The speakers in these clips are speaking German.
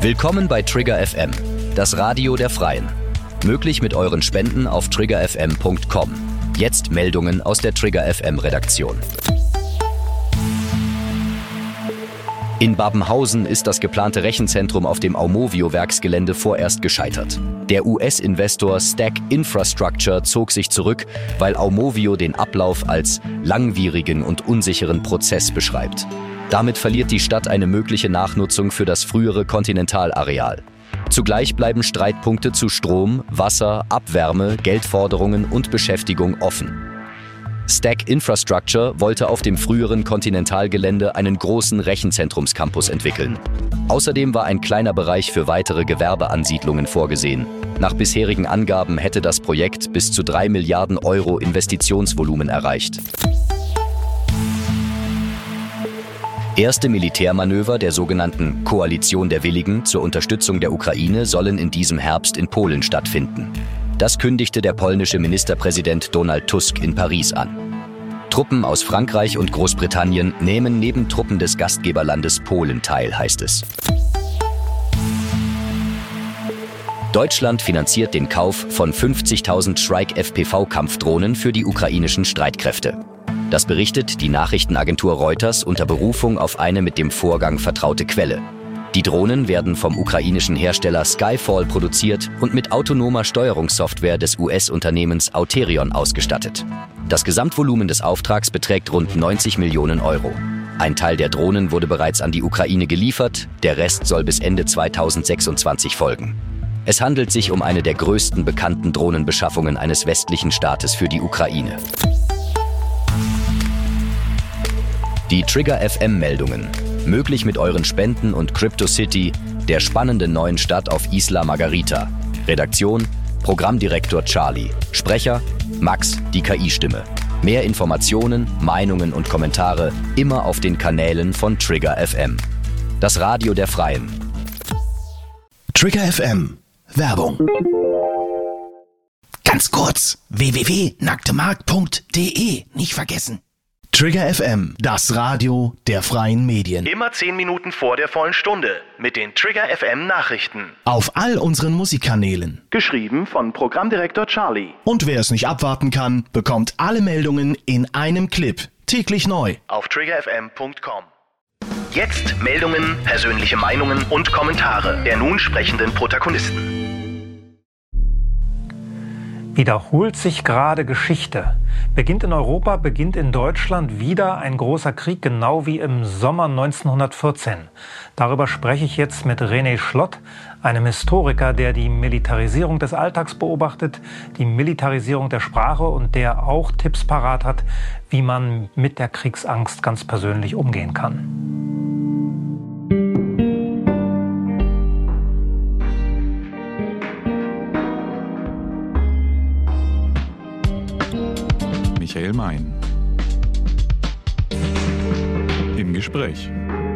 Willkommen bei Trigger FM, das Radio der Freien. Möglich mit euren Spenden auf triggerfm.com. Jetzt Meldungen aus der Trigger FM Redaktion. In Babenhausen ist das geplante Rechenzentrum auf dem Aumovio-Werksgelände vorerst gescheitert. Der US-Investor Stack Infrastructure zog sich zurück, weil Aumovio den Ablauf als langwierigen und unsicheren Prozess beschreibt. Damit verliert die Stadt eine mögliche Nachnutzung für das frühere Kontinentalareal. Zugleich bleiben Streitpunkte zu Strom, Wasser, Abwärme, Geldforderungen und Beschäftigung offen. Stack Infrastructure wollte auf dem früheren Kontinentalgelände einen großen Rechenzentrumscampus entwickeln. Außerdem war ein kleiner Bereich für weitere Gewerbeansiedlungen vorgesehen. Nach bisherigen Angaben hätte das Projekt bis zu 3 Milliarden Euro Investitionsvolumen erreicht. Erste Militärmanöver der sogenannten Koalition der Willigen zur Unterstützung der Ukraine sollen in diesem Herbst in Polen stattfinden. Das kündigte der polnische Ministerpräsident Donald Tusk in Paris an. Truppen aus Frankreich und Großbritannien nehmen neben Truppen des Gastgeberlandes Polen teil, heißt es. Deutschland finanziert den Kauf von 50.000 Shrike FPV-Kampfdrohnen für die ukrainischen Streitkräfte. Das berichtet die Nachrichtenagentur Reuters unter Berufung auf eine mit dem Vorgang vertraute Quelle. Die Drohnen werden vom ukrainischen Hersteller Skyfall produziert und mit autonomer Steuerungssoftware des US-Unternehmens Auterion ausgestattet. Das Gesamtvolumen des Auftrags beträgt rund 90 Millionen Euro. Ein Teil der Drohnen wurde bereits an die Ukraine geliefert, der Rest soll bis Ende 2026 folgen. Es handelt sich um eine der größten bekannten Drohnenbeschaffungen eines westlichen Staates für die Ukraine. Die Trigger FM-Meldungen. Möglich mit euren Spenden und CryptoCity, der spannenden neuen Stadt auf Isla Margarita. Redaktion: Programmdirektor Charlie. Sprecher: Max, die KI-Stimme. Mehr Informationen, Meinungen und Kommentare immer auf den Kanälen von Trigger FM. Das Radio der Freien. Trigger FM. Werbung. Ganz kurz: www.nacktemarkt.de. Nicht vergessen. Trigger FM, das Radio der freien Medien. Immer 10 Minuten vor der vollen Stunde mit den Trigger FM Nachrichten. Auf all unseren Musikkanälen. Geschrieben von Programmdirektor Charlie. Und wer es nicht abwarten kann, bekommt alle Meldungen in einem Clip. Täglich neu. Auf triggerfm.com. Jetzt Meldungen, persönliche Meinungen und Kommentare der nun sprechenden Protagonisten. Wiederholt sich gerade Geschichte? Beginnt in Europa, beginnt in Deutschland wieder ein großer Krieg, genau wie im Sommer 1914. Darüber spreche ich jetzt mit René Schlott, einem Historiker, der die Militarisierung des Alltags beobachtet, die Militarisierung der Sprache und der auch Tipps parat hat, wie man mit der Kriegsangst ganz persönlich umgehen kann. Michael Mein. Im Gespräch.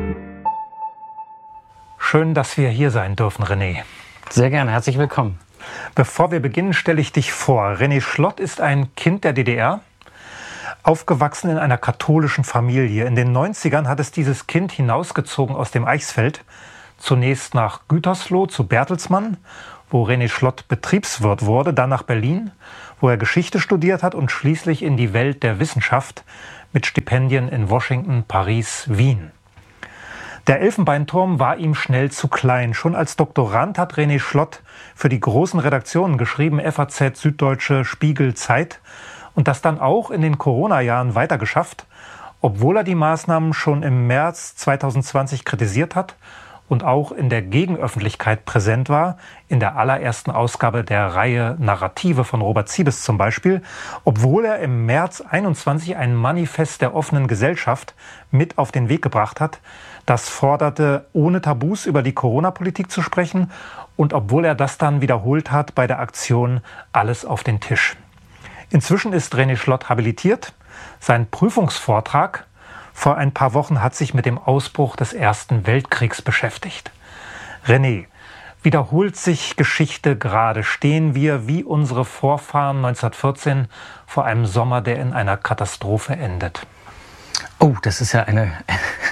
Schön, dass wir hier sein dürfen, René. Sehr gerne, herzlich willkommen. Bevor wir beginnen, stelle ich dich vor. René Schlott ist ein Kind der DDR, aufgewachsen in einer katholischen Familie. In den 90ern hat es dieses Kind hinausgezogen aus dem Eichsfeld, zunächst nach Gütersloh zu Bertelsmann, wo René Schlott Betriebswirt wurde, dann nach Berlin, wo er Geschichte studiert hat und schließlich in die Welt der Wissenschaft mit Stipendien in Washington, Paris, Wien. Der Elfenbeinturm war ihm schnell zu klein. Schon als Doktorand hat René Schlott für die großen Redaktionen geschrieben, FAZ, Süddeutsche, Spiegel, Zeit, und das dann auch in den Corona-Jahren weitergeschafft, obwohl er die Maßnahmen schon im März 2020 kritisiert hat und auch in der Gegenöffentlichkeit präsent war, in der allerersten Ausgabe der Reihe Narrative von Robert Siebes zum Beispiel, obwohl er im März 21 ein Manifest der offenen Gesellschaft mit auf den Weg gebracht hat, das forderte, ohne Tabus über die Corona-Politik zu sprechen, und obwohl er das dann wiederholt hat bei der Aktion Alles auf den Tisch. Inzwischen ist René Schlott habilitiert. Sein Prüfungsvortrag vor ein paar Wochen hat sich mit dem Ausbruch des Ersten Weltkriegs beschäftigt. René, wiederholt sich Geschichte gerade? Stehen wir wie unsere Vorfahren 1914 vor einem Sommer, der in einer Katastrophe endet? Oh, das ist ja eine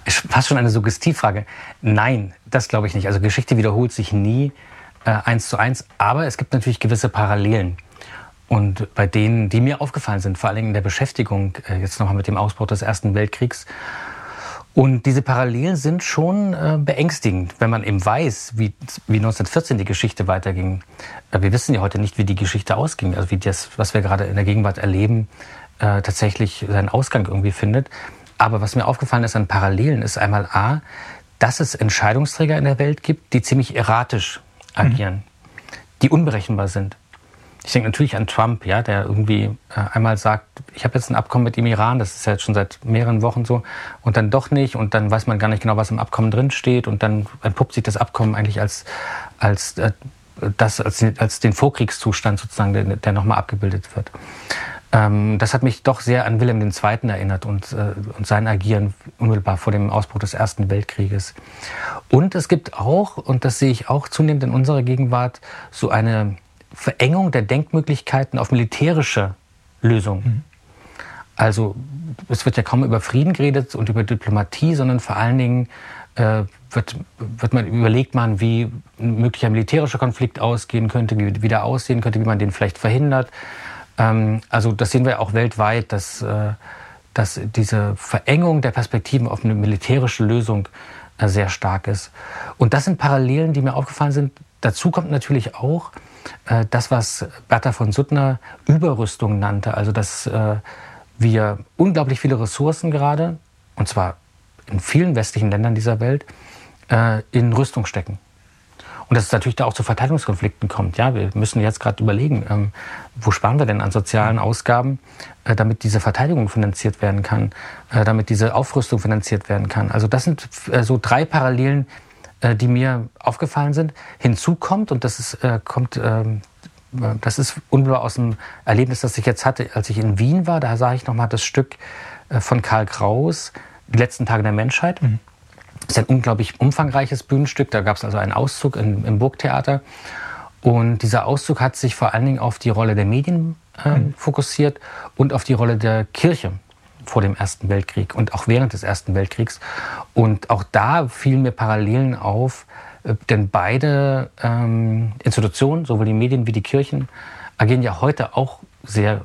Fast schon eine Suggestivfrage. Nein, das glaube ich nicht. Also Geschichte wiederholt sich nie 1:1, aber es gibt natürlich gewisse Parallelen. Und bei denen, die mir aufgefallen sind, vor allem in der Beschäftigung, jetzt nochmal mit dem Ausbruch des Ersten Weltkriegs. Und diese Parallelen sind schon beängstigend, wenn man eben weiß, wie 1914 die Geschichte weiterging. Wir wissen ja heute nicht, wie die Geschichte ausging, also wie das, was wir gerade in der Gegenwart erleben, tatsächlich seinen Ausgang irgendwie findet. Aber was mir aufgefallen ist an Parallelen, ist einmal A, dass es Entscheidungsträger in der Welt gibt, die ziemlich erratisch agieren, die unberechenbar sind. Ich denke natürlich an Trump, ja, der irgendwie einmal sagt, ich habe jetzt ein Abkommen mit dem Iran, das ist ja jetzt schon seit mehreren Wochen so, und dann doch nicht, und dann weiß man gar nicht genau, was im Abkommen drin steht, und dann entpuppt sich das Abkommen eigentlich als den Vorkriegszustand sozusagen, der nochmal abgebildet wird. Das hat mich doch sehr an Wilhelm II. Erinnert und sein Agieren unmittelbar vor dem Ausbruch des Ersten Weltkrieges. Und es gibt auch, und das sehe ich auch zunehmend in unserer Gegenwart, so eine Verengung der Denkmöglichkeiten auf militärische Lösungen. Also es wird ja kaum über Frieden geredet und über Diplomatie, sondern vor allen Dingen überlegt man, wie ein möglicher militärischer Konflikt ausgehen könnte, wie der aussehen könnte, wie man den vielleicht verhindert. Also das sehen wir auch weltweit, dass diese Verengung der Perspektiven auf eine militärische Lösung sehr stark ist. Und das sind Parallelen, die mir aufgefallen sind. Dazu kommt natürlich auch das, was Bertha von Suttner Überrüstung nannte. Also dass wir unglaublich viele Ressourcen gerade, und zwar in vielen westlichen Ländern dieser Welt, in Rüstung stecken. Und dass es natürlich da auch zu Verteidigungskonflikten kommt. Ja, wir müssen jetzt gerade überlegen, wo sparen wir denn an sozialen Ausgaben, damit diese Verteidigung finanziert werden kann, damit diese Aufrüstung finanziert werden kann. Also das sind so 3 Parallelen, die mir aufgefallen sind. Hinzu kommt, und das ist unmittelbar aus dem Erlebnis, das ich jetzt hatte, als ich in Wien war, da sah ich nochmal das Stück von Karl Kraus, Die letzten Tage der Menschheit. Das ist ein unglaublich umfangreiches Bühnenstück. Da gab es also einen Auszug im Burgtheater. Und dieser Auszug hat sich vor allen Dingen auf die Rolle der Medien fokussiert und auf die Rolle der Kirche vor dem Ersten Weltkrieg und auch während des Ersten Weltkriegs. Und auch da fielen mir Parallelen auf, denn beide Institutionen, sowohl die Medien wie die Kirchen, agieren ja heute auch sehr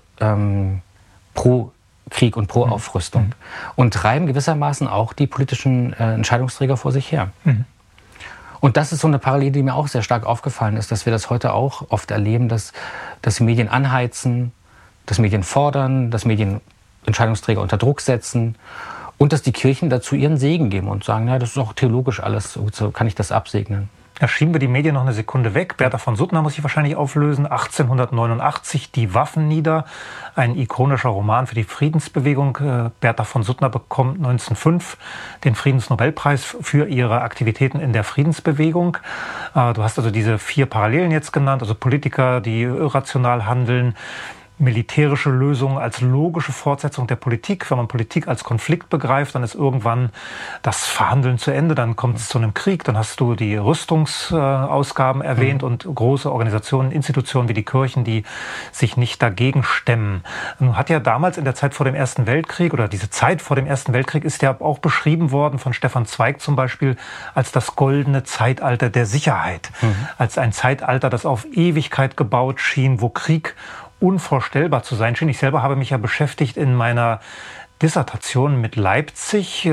pro Krieg und pro Aufrüstung und treiben gewissermaßen auch die politischen Entscheidungsträger vor sich her. Und das ist so eine Parallele, die mir auch sehr stark aufgefallen ist, dass wir das heute auch oft erleben, dass Medien anheizen, dass Medien fordern, dass Medien Entscheidungsträger unter Druck setzen und dass die Kirchen dazu ihren Segen geben und sagen, ja, das ist auch theologisch alles, so kann ich das absegnen. Da schieben wir die Medien noch eine Sekunde weg. Bertha von Suttner muss ich wahrscheinlich auflösen. 1889, Die Waffen nieder. Ein ikonischer Roman für die Friedensbewegung. Bertha von Suttner bekommt 1905 den Friedensnobelpreis für ihre Aktivitäten in der Friedensbewegung. Du hast also diese 4 Parallelen jetzt genannt. Also Politiker, die irrational handeln. Militärische Lösungen als logische Fortsetzung der Politik. Wenn man Politik als Konflikt begreift, dann ist irgendwann das Verhandeln zu Ende, dann kommt es zu einem Krieg, dann hast du die Rüstungsausgaben erwähnt und große Organisationen, Institutionen wie die Kirchen, die sich nicht dagegen stemmen. Nun hat ja damals in der Zeit vor dem Ersten Weltkrieg oder diese Zeit vor dem Ersten Weltkrieg ist ja auch beschrieben worden von Stefan Zweig zum Beispiel als das goldene Zeitalter der Sicherheit. Als ein Zeitalter, das auf Ewigkeit gebaut schien, wo Krieg unvorstellbar zu sein schien. Ich selber habe mich ja beschäftigt in meiner Dissertation mit Leipzig.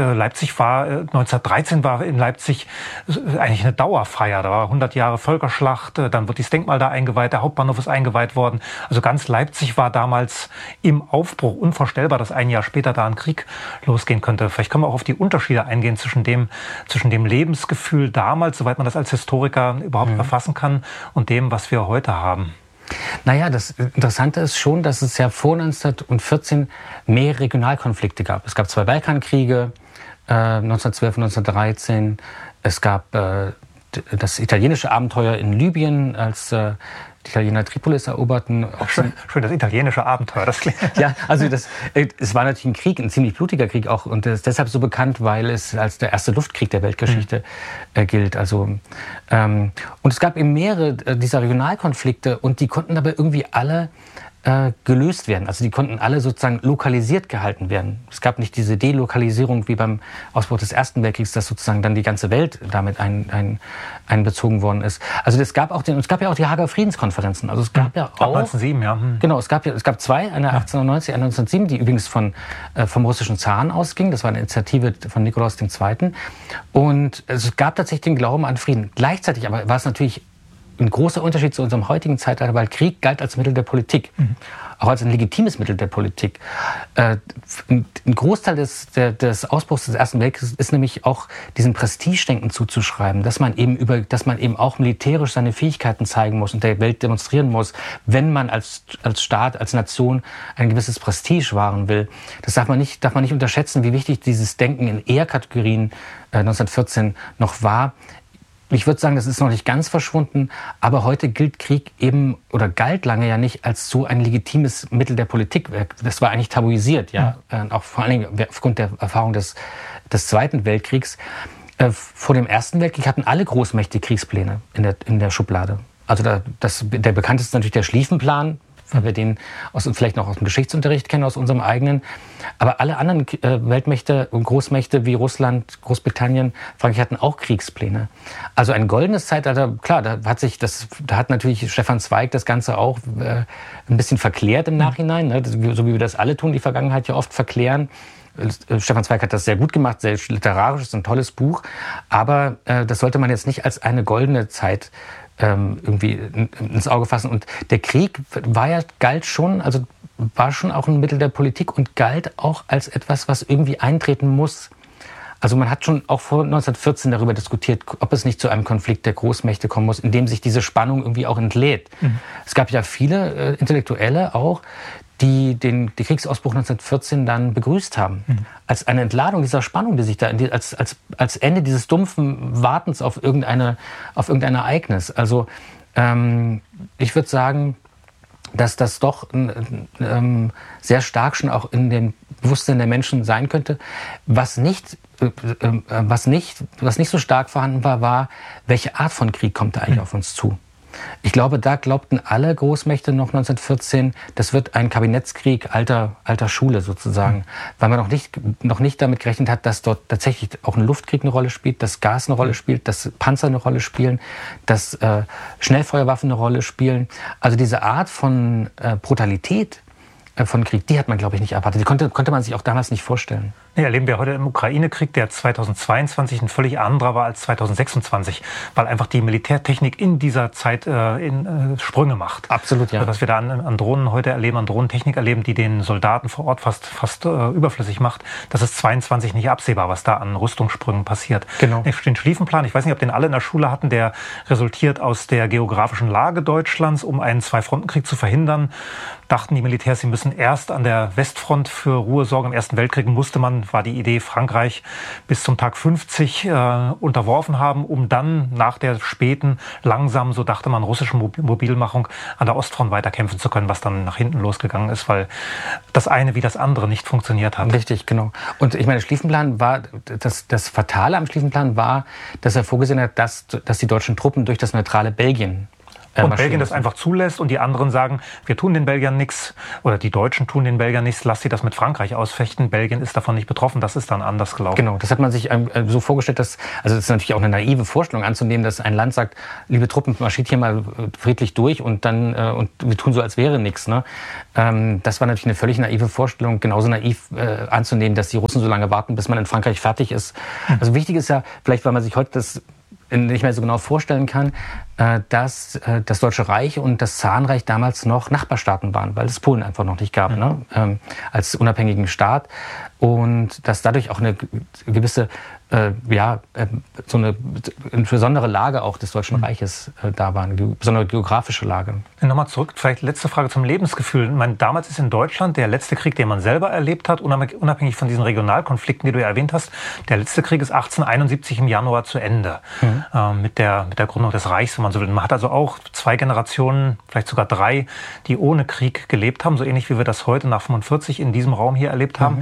1913 war in Leipzig eigentlich eine Dauerfeier. Da war 100 Jahre Völkerschlacht, dann wird dieses Denkmal da eingeweiht, der Hauptbahnhof ist eingeweiht worden. Also ganz Leipzig war damals im Aufbruch. Unvorstellbar, dass ein Jahr später da ein Krieg losgehen könnte. Vielleicht können wir auch auf die Unterschiede eingehen zwischen dem Lebensgefühl damals, soweit man das als Historiker überhaupt erfassen kann, und dem, was wir heute haben. Naja, das Interessante ist schon, dass es ja vor 1914 mehr Regionalkonflikte gab. Es gab 2 Balkankriege, 1912 und 1913. Es gab das italienische Abenteuer in Libyen, als die Italiener Tripolis eroberten. Schön, das italienische Abenteuer, das klingt. Ja, also es war natürlich ein Krieg, ein ziemlich blutiger Krieg auch, und ist deshalb so bekannt, weil es als der erste Luftkrieg der Weltgeschichte gilt. Also und es gab eben mehrere dieser Regionalkonflikte, und die konnten aber irgendwie alle gelöst werden. Also die konnten alle sozusagen lokalisiert gehalten werden. Es gab nicht diese Delokalisierung wie beim Ausbruch des Ersten Weltkriegs, dass sozusagen dann die ganze Welt damit einbezogen worden ist. Also es gab ja auch die Hager Friedenskonferenzen. Also es gab ja auch 1907, ja. Genau, es gab zwei, eine 1890, eine 1907, die übrigens vom russischen Zaren ausging. Das war eine Initiative von Nikolaus II. Und es gab tatsächlich den Glauben an Frieden. Gleichzeitig aber war es natürlich ein großer Unterschied zu unserem heutigen Zeitalter, weil Krieg galt als Mittel der Politik, auch als ein legitimes Mittel der Politik. Ein Großteil des Ausbruchs des Ersten Weltkriegs ist nämlich auch diesem Prestigedenken zuzuschreiben, dass man eben auch militärisch seine Fähigkeiten zeigen muss und der Welt demonstrieren muss, wenn man als Staat, als Nation ein gewisses Prestige wahren will. Das darf man nicht unterschätzen, wie wichtig dieses Denken in Ehrkategorien 1914 noch war. Ich würde sagen, das ist noch nicht ganz verschwunden, aber heute gilt Krieg galt lange ja nicht als so ein legitimes Mittel der Politik. Das war eigentlich tabuisiert, ja. Auch vor allen Dingen aufgrund der Erfahrung des Zweiten Weltkriegs. Vor dem Ersten Weltkrieg hatten alle Großmächte Kriegspläne in der Schublade. Also der bekannteste ist natürlich der Schlieffenplan, weil wir den vielleicht noch aus dem Geschichtsunterricht kennen, aus unserem eigenen. Aber alle anderen Weltmächte und Großmächte wie Russland, Großbritannien, Frankreich hatten auch Kriegspläne. Also ein goldenes Zeitalter, klar, da hat natürlich Stefan Zweig das Ganze auch ein bisschen verklärt im Nachhinein, ne? So wie wir das alle tun, die Vergangenheit ja oft verklären. Stefan Zweig hat das sehr gut gemacht, sehr literarisch, ist ein tolles Buch. Aber das sollte man jetzt nicht als eine goldene Zeit irgendwie ins Auge fassen. Und der Krieg war schon auch ein Mittel der Politik und galt auch als etwas, was irgendwie eintreten muss. Also man hat schon auch vor 1914 darüber diskutiert, ob es nicht zu einem Konflikt der Großmächte kommen muss, in dem sich diese Spannung irgendwie auch entlädt. Es gab ja viele Intellektuelle auch, die den Kriegsausbruch 1914 dann begrüßt haben. Als eine Entladung dieser Spannung, die sich da als Ende dieses dumpfen Wartens auf irgendein Ereignis. Also ich würde sagen, dass das doch sehr stark schon auch in dem Bewusstsein der Menschen sein könnte. Was nicht so stark vorhanden war, welche Art von Krieg kommt da eigentlich auf uns zu? Ich glaube, da glaubten alle Großmächte noch 1914, das wird ein Kabinettskrieg alter Schule sozusagen, weil man noch nicht damit gerechnet hat, dass dort tatsächlich auch ein Luftkrieg eine Rolle spielt, dass Gas eine Rolle spielt, dass Panzer eine Rolle spielen, dass Schnellfeuerwaffen eine Rolle spielen. Also diese Art von Brutalität von Krieg, die hat man, glaube ich, nicht erwartet. Die konnte man sich auch damals nicht vorstellen. Nee, erleben wir heute im Ukraine-Krieg, der 2022 ein völlig anderer war als 2026, weil einfach die Militärtechnik in dieser Zeit Sprünge macht. Absolut, ja. Was wir da an Drohnen heute erleben, an Drohnentechnik erleben, die den Soldaten vor Ort fast überflüssig macht, das ist 22 nicht absehbar, was da an Rüstungssprüngen passiert. Genau. Den Schlieffenplan, ich weiß nicht, ob den alle in der Schule hatten, der resultiert aus der geografischen Lage Deutschlands, um einen Zwei-Fronten-Krieg zu verhindern. Dachten die Militärs, sie müssen erst an der Westfront für Ruhe sorgen. Im Ersten Weltkrieg war die Idee, Frankreich bis zum Tag 50 unterworfen haben, um dann nach der späten, langsamen, so dachte man, russischen Mobilmachung an der Ostfront weiterkämpfen zu können, was dann nach hinten losgegangen ist, weil das eine wie das andere nicht funktioniert hat. Richtig, genau. Und ich meine, Schlieffenplan war, das Fatale am Schlieffenplan war, dass er vorgesehen hat, dass die deutschen Truppen durch das neutrale Belgien und Belgien das einfach zulässt und die anderen sagen, wir tun den Belgiern nichts oder die Deutschen tun den Belgiern nichts, lass sie das mit Frankreich ausfechten. Belgien ist davon nicht betroffen, das ist dann anders gelaufen. Genau, das hat man sich so vorgestellt, also das ist natürlich auch eine naive Vorstellung anzunehmen, dass ein Land sagt, liebe Truppen, marschiert hier mal friedlich durch und dann und wir tun so, als wäre nichts. Ne? Das war natürlich eine völlig naive Vorstellung, genauso naiv anzunehmen, dass die Russen so lange warten, bis man in Frankreich fertig ist. Also wichtig ist ja, vielleicht weil man sich heute das nicht mehr so genau vorstellen kann, dass das Deutsche Reich und das Zarenreich damals noch Nachbarstaaten waren, weil es Polen einfach noch nicht gab, ne? Als unabhängigen Staat. Und dass dadurch auch eine gewisse, so eine besondere Lage auch des Deutschen Reiches da war, eine besondere geografische Lage. Nochmal zurück, vielleicht letzte Frage zum Lebensgefühl. Ich meine, damals ist in Deutschland der letzte Krieg, den man selber erlebt hat, unabhängig von diesen Regionalkonflikten, die du ja erwähnt hast, der letzte Krieg ist 1871 im Januar zu Ende, mit der Gründung des Reichs, wenn man so will. Man hat also auch 2 Generationen, vielleicht sogar 3, die ohne Krieg gelebt haben, so ähnlich wie wir das heute nach 45 in diesem Raum hier erlebt haben. Also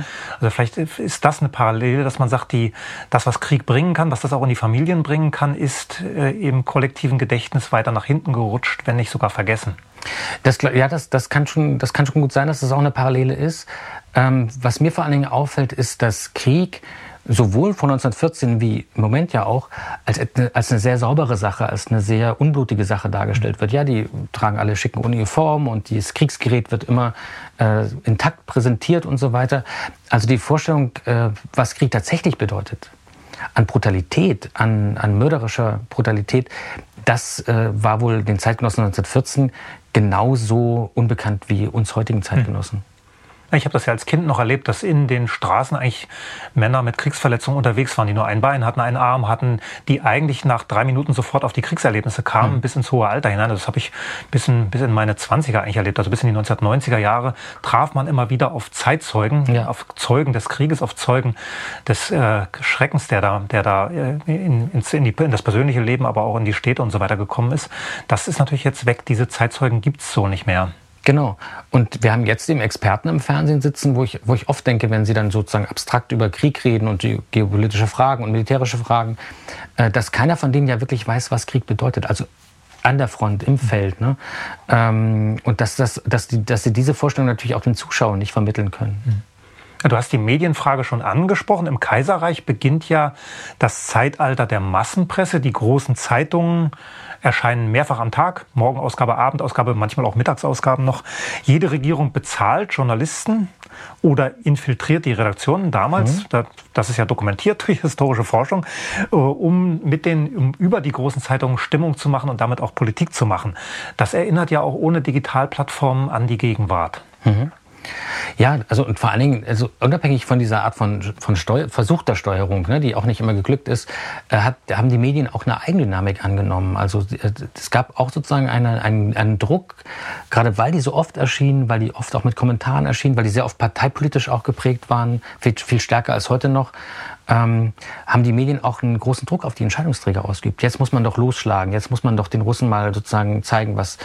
Also vielleicht ist das eine Parallele, dass man sagt, das, was Krieg bringen kann, was das auch in die Familien bringen kann, ist im kollektiven Gedächtnis weiter nach hinten gerutscht, wenn nicht sogar vergessen. Das kann schon gut sein, dass das auch eine Parallele ist. Was mir vor allen Dingen auffällt, ist, dass Krieg sowohl von 1914 wie im Moment ja auch als eine sehr saubere Sache, als eine sehr unblutige Sache dargestellt wird. Ja, die tragen alle schicken Uniformen und das Kriegsgerät wird immer intakt präsentiert und so weiter. Also die Vorstellung, was Krieg tatsächlich bedeutet, an Brutalität, an mörderischer Brutalität, das war wohl den Zeitgenossen 1914 genauso unbekannt wie uns heutigen Zeitgenossen. Ich habe das ja als Kind noch erlebt, dass in den Straßen eigentlich Männer mit Kriegsverletzungen unterwegs waren, die nur ein Bein hatten, einen Arm hatten, die eigentlich nach 3 Minuten sofort auf die Kriegserlebnisse kamen, bis ins hohe Alter hinein. Das habe ich bis in meine 20er eigentlich erlebt. Also bis in die 1990er Jahre traf man immer wieder auf Zeitzeugen, auf Zeugen des Krieges, auf Zeugen des Schreckens, der da in das persönliche Leben, aber auch in die Städte und so weiter gekommen ist. Das ist natürlich jetzt weg. Diese Zeitzeugen gibt es so nicht mehr. Genau. Und wir haben jetzt eben Experten im Fernsehen sitzen, wo ich oft denke, wenn sie dann sozusagen abstrakt über Krieg reden und die geopolitische Fragen und militärische Fragen, dass keiner von denen ja wirklich weiß, was Krieg bedeutet. Also an der Front, im Feld. Ne? Und dass sie diese Vorstellung natürlich auch den Zuschauern nicht vermitteln können. Du hast die Medienfrage schon angesprochen. Im Kaiserreich beginnt ja das Zeitalter der Massenpresse. Die großen Zeitungen erscheinen mehrfach am Tag. Morgenausgabe, Abendausgabe, manchmal auch Mittagsausgaben noch. Jede Regierung bezahlt Journalisten oder infiltriert die Redaktionen damals. Das ist ja dokumentiert durch historische Forschung, um über die großen Zeitungen Stimmung zu machen und damit auch Politik zu machen. Das erinnert ja auch ohne Digitalplattformen an die Gegenwart. Ja, also und vor allen Dingen, also unabhängig von dieser Art von versuchter Steuerung, ne, die auch nicht immer geglückt ist, haben die Medien auch eine Eigendynamik angenommen. Also es gab auch sozusagen einen Druck, gerade weil die so oft erschienen, weil die oft auch mit Kommentaren erschienen, weil die sehr oft parteipolitisch auch geprägt waren, viel stärker als heute noch, haben die Medien auch einen großen Druck auf die Entscheidungsträger ausgeübt. Jetzt muss man doch losschlagen, jetzt muss man doch den Russen mal sozusagen zeigen, was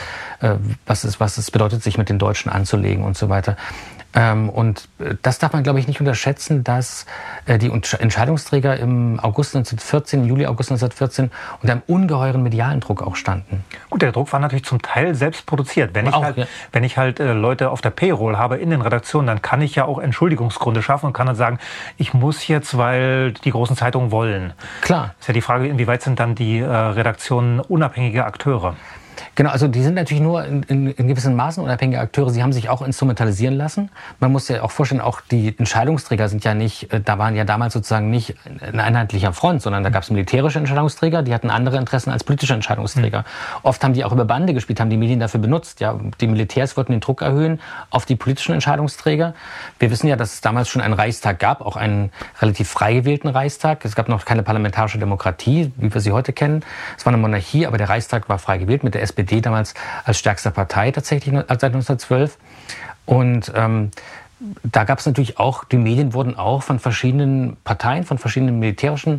es bedeutet, sich mit den Deutschen anzulegen und so weiter. Und das darf man, glaube ich, nicht unterschätzen, dass die Entscheidungsträger im Juli, August 1914 unter einem ungeheuren medialen Druck auch standen. Gut, der Druck war natürlich zum Teil selbst produziert. Wenn ich halt Leute auf der Payroll habe in den Redaktionen, dann kann ich ja auch Entschuldigungsgründe schaffen und kann dann sagen, ich muss jetzt, weil die großen Zeitungen wollen. Klar. Ist ja die Frage, inwieweit sind dann die Redaktionen unabhängige Akteure? Genau, also die sind natürlich nur in gewissen Maßen unabhängige Akteure. Sie haben sich auch instrumentalisieren lassen. Man muss ja auch vorstellen, auch die Entscheidungsträger sind ja nicht, da waren ja damals sozusagen nicht ein einheitlicher Front, sondern da gab es militärische Entscheidungsträger, die hatten andere Interessen als politische Entscheidungsträger. Oft haben die auch über Bande gespielt, haben die Medien dafür benutzt. Ja, die Militärs wollten den Druck erhöhen auf die politischen Entscheidungsträger. Wir wissen ja, dass es damals schon einen Reichstag gab, auch einen relativ frei gewählten Reichstag. Es gab noch keine parlamentarische Demokratie, wie wir sie heute kennen. Es war eine Monarchie, aber der Reichstag war frei gewählt mit der SPD damals als stärkster Partei tatsächlich seit 1912. Und da gab es natürlich auch, die Medien wurden auch von verschiedenen Parteien, von verschiedenen militärischen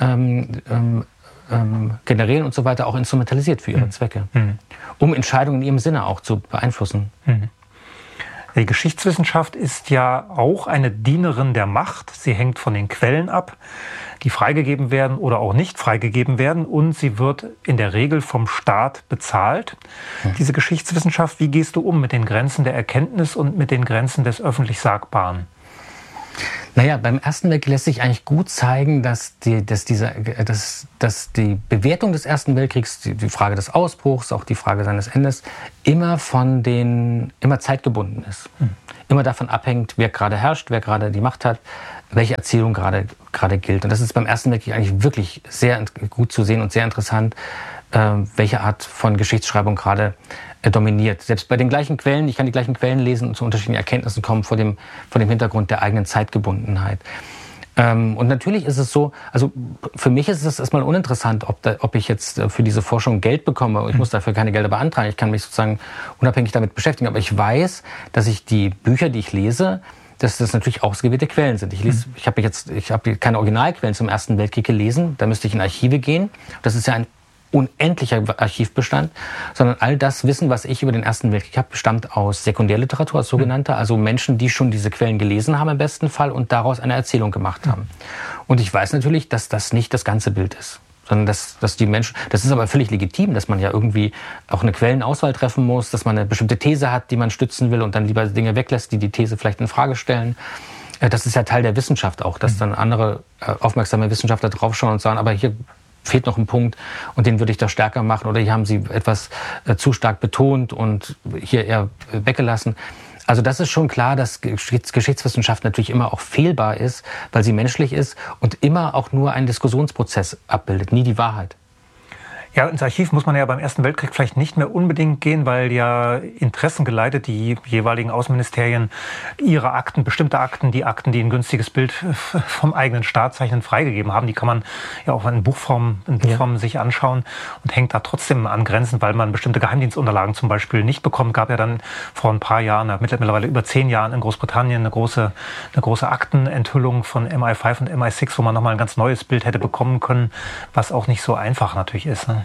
Generälen und so weiter auch instrumentalisiert für ihre Zwecke, um Entscheidungen in ihrem Sinne auch zu beeinflussen. Die Geschichtswissenschaft ist ja auch eine Dienerin der Macht. Sie hängt von den Quellen ab, die freigegeben werden oder auch nicht freigegeben werden. Und sie wird in der Regel vom Staat bezahlt. Diese Geschichtswissenschaft, wie gehst du um mit den Grenzen der Erkenntnis und mit den Grenzen des öffentlich Sagbaren? Naja, beim Ersten Weltkrieg lässt sich eigentlich gut zeigen, dass die Bewertung des Ersten Weltkriegs, die Frage des Ausbruchs, auch die Frage seines Endes, immer zeitgebunden ist. Immer davon abhängt, wer gerade herrscht, wer gerade die Macht hat, welche Erzählung gerade gilt. Und das ist beim Ersten Weltkrieg eigentlich wirklich sehr gut zu sehen und sehr interessant, welche Art von Geschichtsschreibung gerade dominiert. Selbst bei den gleichen Quellen, ich kann die gleichen Quellen lesen und zu unterschiedlichen Erkenntnissen kommen vor dem Hintergrund der eigenen Zeitgebundenheit. Und natürlich ist es so, also für mich ist es erstmal uninteressant, ob ich jetzt für diese Forschung Geld bekomme. Ich muss dafür keine Gelder beantragen. Ich kann mich sozusagen unabhängig damit beschäftigen. Aber ich weiß, dass ich die Bücher, die ich lese, dass das natürlich ausgewählte Quellen sind. Ich habe keine Originalquellen zum Ersten Weltkrieg gelesen. Da müsste ich in Archive gehen. Das ist ja ein unendlicher Archivbestand, sondern all das Wissen, was ich über den Ersten Weltkrieg habe, stammt aus Sekundärliteratur, als sogenannter, also Menschen, die schon diese Quellen gelesen haben im besten Fall und daraus eine Erzählung gemacht haben. Und ich weiß natürlich, dass das nicht das ganze Bild ist, sondern dass die Menschen, das ist aber völlig legitim, dass man ja irgendwie auch eine Quellenauswahl treffen muss, dass man eine bestimmte These hat, die man stützen will und dann lieber Dinge weglässt, die die These vielleicht in Frage stellen. Das ist ja Teil der Wissenschaft auch, dass dann andere aufmerksame Wissenschaftler draufschauen und sagen, aber hier fehlt noch ein Punkt und den würde ich da stärker machen oder hier haben Sie etwas zu stark betont und hier eher weggelassen. Also das ist schon klar, dass Geschichtswissenschaft natürlich immer auch fehlbar ist, weil sie menschlich ist und immer auch nur einen Diskussionsprozess abbildet, nie die Wahrheit. Ja, ins Archiv muss man ja beim Ersten Weltkrieg vielleicht nicht mehr unbedingt gehen, weil ja interessengeleitet die jeweiligen Außenministerien ihre Akten, bestimmte Akten, die ein günstiges Bild vom eigenen Staat zeichnen, freigegeben haben. Die kann man ja auch in Buchform sich anschauen und hängt da trotzdem an Grenzen, weil man bestimmte Geheimdienstunterlagen zum Beispiel nicht bekommt. Gab ja dann vor ein paar Jahren, mittlerweile über 10 Jahren in Großbritannien eine große Aktenenthüllung von MI5 und MI6, wo man nochmal ein ganz neues Bild hätte bekommen können, was auch nicht so einfach natürlich ist. Ne?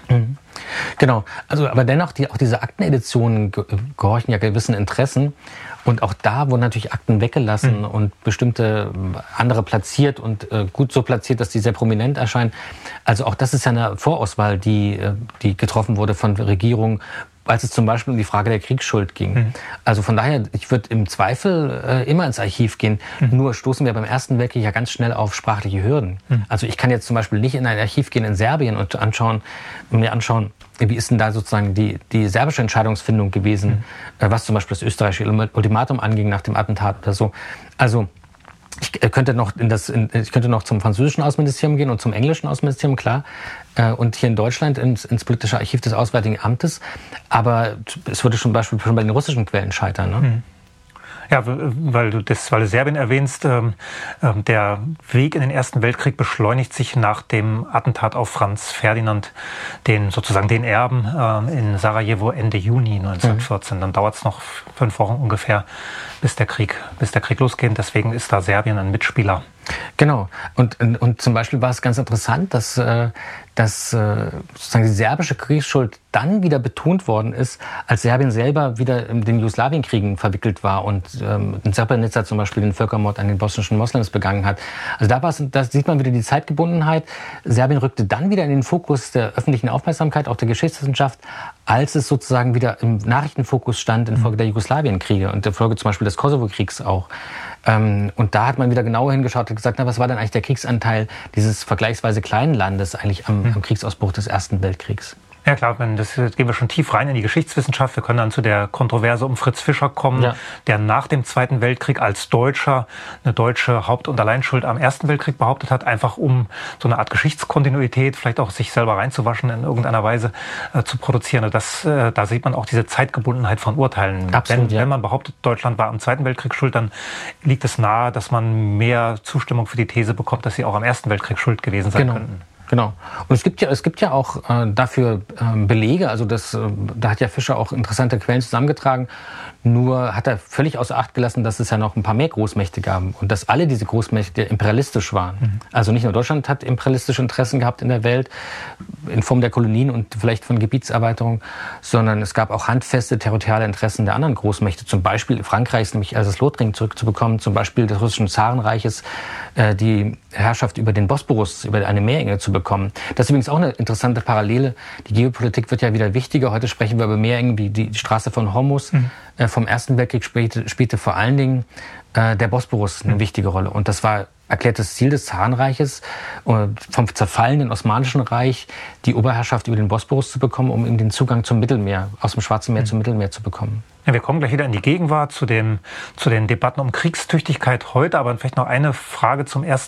Genau, also aber dennoch, auch diese Akteneditionen gehorchen ja gewissen Interessen und auch da wurden natürlich Akten weggelassen und bestimmte andere platziert und gut so platziert, dass die sehr prominent erscheinen. Also auch das ist ja eine Vorauswahl, die getroffen wurde von Regierungen, als es zum Beispiel um die Frage der Kriegsschuld ging. Also von daher, ich würde im Zweifel immer ins Archiv gehen. Nur stoßen wir beim Ersten Weltkrieg ja ganz schnell auf sprachliche Hürden. Also ich kann jetzt zum Beispiel nicht in ein Archiv gehen in Serbien und mir anschauen, wie ist denn da sozusagen die serbische Entscheidungsfindung gewesen, was zum Beispiel das österreichische Ultimatum anging nach dem Attentat oder so. Also ich könnte noch zum französischen Außenministerium gehen und zum englischen Außenministerium, klar. Und hier in Deutschland ins politische Archiv des Auswärtigen Amtes. Aber es würde zum Beispiel schon bei den russischen Quellen scheitern. Ne? Ja, weil du Serbien erwähnst, der Weg in den Ersten Weltkrieg beschleunigt sich nach dem Attentat auf Franz Ferdinand, den Erben in Sarajevo Ende Juni 1914. Dann dauert es noch 5 Wochen ungefähr, bis der Krieg losgeht. Deswegen ist da Serbien ein Mitspieler. Genau. Und zum Beispiel war es ganz interessant, dass sozusagen die serbische Kriegsschuld dann wieder betont worden ist, als Serbien selber wieder in den Jugoslawienkriegen verwickelt war und in Srebrenica zum Beispiel den Völkermord an den bosnischen Moslems begangen hat. Also da sieht man wieder die Zeitgebundenheit. Serbien rückte dann wieder in den Fokus der öffentlichen Aufmerksamkeit, auch der Geschichtswissenschaft, als es sozusagen wieder im Nachrichtenfokus stand infolge der Jugoslawienkriege und der Folge zum Beispiel des Kosovo-Kriegs auch. Und da hat man wieder genauer hingeschaut und gesagt, was war denn eigentlich der Kriegsanteil dieses vergleichsweise kleinen Landes eigentlich am Kriegsausbruch des Ersten Weltkriegs? Ja klar, das gehen wir schon tief rein in die Geschichtswissenschaft. Wir können dann zu der Kontroverse um Fritz Fischer kommen, der nach dem Zweiten Weltkrieg als Deutscher eine deutsche Haupt- und Alleinschuld am Ersten Weltkrieg behauptet hat, einfach um so eine Art Geschichtskontinuität, vielleicht auch sich selber reinzuwaschen in irgendeiner Weise zu produzieren. Da sieht man auch diese Zeitgebundenheit von Urteilen. Absolut, wenn man behauptet, Deutschland war am Zweiten Weltkrieg schuld, dann liegt es nahe, dass man mehr Zustimmung für die These bekommt, dass sie auch am Ersten Weltkrieg schuld gewesen sein könnten. Genau. Und es gibt ja auch dafür Belege, also da hat ja Fischer auch interessante Quellen zusammengetragen, nur hat er völlig außer Acht gelassen, dass es ja noch ein paar mehr Großmächte gab und dass alle diese Großmächte imperialistisch waren. Also nicht nur Deutschland hat imperialistische Interessen gehabt in der Welt, in Form der Kolonien und vielleicht von Gebietserweiterung, sondern es gab auch handfeste territoriale Interessen der anderen Großmächte, zum Beispiel Frankreichs, nämlich Elsass-Lothringen zurückzubekommen, zum Beispiel des russischen Zarenreiches, die Herrschaft über den Bosporus, über eine Meerenge zu bekommen. Das ist übrigens auch eine interessante Parallele. Die Geopolitik wird ja wieder wichtiger. Heute sprechen wir über Meerengen wie die Straße von Hormuz. Vom Ersten Weltkrieg spielte vor allen Dingen der Bosporus eine wichtige Rolle. Und das war erklärtes Ziel des Zarenreiches, vom zerfallenen Osmanischen Reich die Oberherrschaft über den Bosporus zu bekommen, um den Zugang zum Mittelmeer, aus dem Schwarzen Meer zum Mittelmeer zu bekommen. Ja, wir kommen gleich wieder in die Gegenwart zu den Debatten um Kriegstüchtigkeit heute, aber vielleicht noch eine Frage zum Ersten